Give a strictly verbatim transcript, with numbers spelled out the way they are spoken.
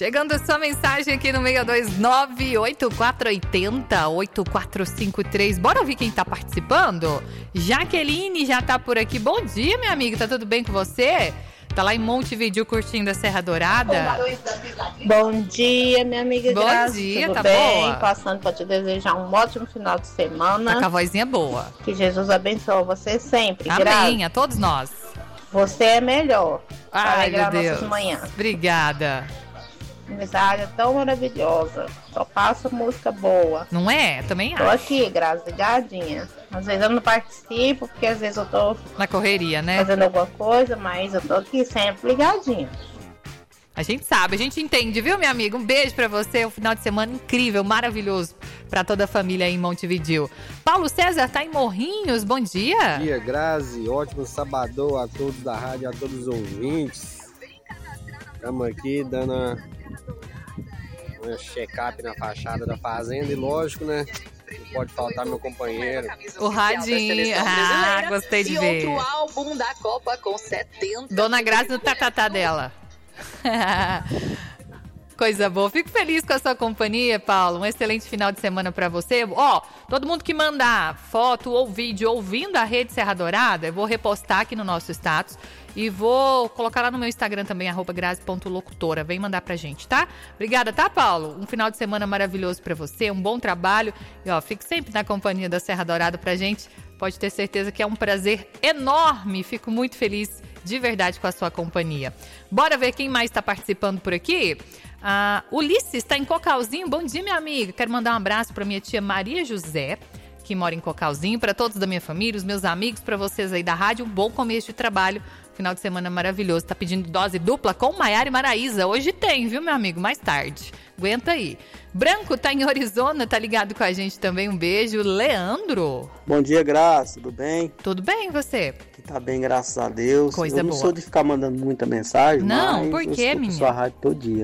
Chegando a sua mensagem aqui no seis dois nove, oito quatro oito zero, oito quatro cinco três. Bora ouvir quem tá participando? Jaqueline já tá por aqui. Bom dia, minha amiga. Tá tudo bem com você? Tá lá em Montevidéu curtindo a Serra Dourada? Bom dia, minha amiga Bom Graça. dia, tudo tá bem? boa? Passando para te desejar um ótimo final de semana. Tá com a vozinha boa. Que Jesus abençoe você sempre. Amém, Graça. a todos nós. Você é melhor. Ai, alegrar meu Deus. nossas manhãs. Obrigada. Mensagem tão maravilhosa. Só passa música boa. Não é? Também Tô acho. aqui, Graça, ligadinha. Às vezes eu não participo, porque às vezes eu tô Na correria, né? fazendo alguma coisa, mas eu tô aqui sempre ligadinha. A gente sabe, a gente entende, viu, minha amiga? Um beijo pra você, um final de semana incrível, maravilhoso pra toda a família aí em Montevidéu. Paulo César tá em Morrinhos, bom dia. Bom dia, Grazi. Ótimo sabadão a todos da rádio, a todos os ouvintes. Estamos aqui dando uma, uma check-up na fachada da fazenda e, lógico, né? Não pode faltar meu companheiro. O Radinho, ah, gostei de e ver. outro álbum da Copa com setenta. Dona Grazi no tatatá dela. Coisa boa. Fico feliz com a sua companhia, Paulo. Um excelente final de semana pra você. Ó, todo mundo que mandar foto ou vídeo ouvindo a Rede Serra Dourada, eu vou repostar aqui no nosso status e vou colocar lá no meu Instagram também, arroba grazi ponto locutora. Vem mandar pra gente, tá? Obrigada, tá, Paulo? Um final de semana maravilhoso pra você, um bom trabalho. E, ó, fique sempre na companhia da Serra Dourada pra gente. Pode ter certeza que é um prazer enorme. Fico muito feliz de verdade com a sua companhia. Bora ver quem mais está participando por aqui. Ah, Ulisses está em Cocalzinho. Bom dia, minha amiga. Quero mandar um abraço para minha tia Maria José, que mora em Cocalzinho, para todos da minha família, os meus amigos, para vocês aí da rádio. Um bom começo de trabalho. Final de semana maravilhoso. Tá pedindo dose dupla com Maiara e Maraísa. Hoje tem, viu, meu amigo? Mais tarde. Aguenta aí. Branco tá em Arizona, tá ligado com a gente também. Um beijo. Leandro. Bom dia, Graça. Tudo bem? Tudo bem, e você? Que tá bem, graças a Deus. Coisa eu não boa. sou de ficar mandando muita mensagem, Não, mas por eu quê, escuto menino? sua rádio todo dia.